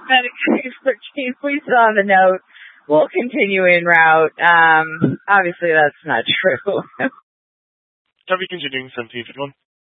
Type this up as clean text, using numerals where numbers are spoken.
Medicaid for Gene. We saw the note. We'll continue en route. Obviously, that's not true. Are we continuing 1751?